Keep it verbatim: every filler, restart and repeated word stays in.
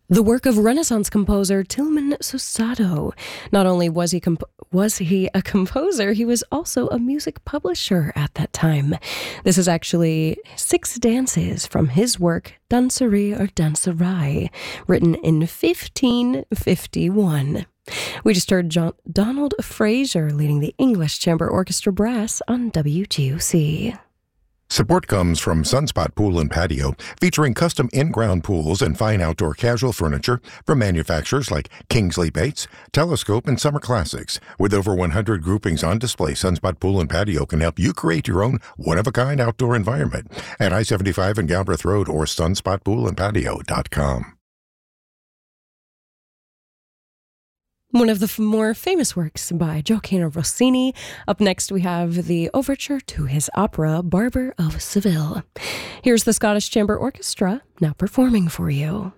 The work of Renaissance composer Tilman Susato. Not only was he comp- was he a composer, he was also a music publisher at that time. This is actually six dances from his work Danserie or Danserai, written in fifteen fifty-one. We just heard John- Donald Fraser leading the English Chamber Orchestra Brass on W G O C. Support comes from Sunspot Pool and Patio, featuring custom in-ground pools and fine outdoor casual furniture from manufacturers like Kingsley Bates, Telescope, and Summer Classics. With over one hundred groupings on display, Sunspot Pool and Patio can help you create your own one-of-a-kind outdoor environment at I seventy-five and Galbraith Road or sunspot pool and patio dot com. One of the f- more famous works by Gioacchino Rossini. Up next, we have the overture to his opera, Barber of Seville. Here's the Scottish Chamber Orchestra, now performing for you.